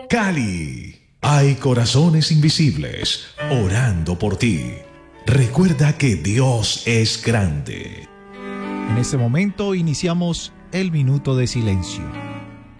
Cali. Hay corazones invisibles orando por ti. Recuerda que Dios es grande. En este momento iniciamos el minuto de silencio.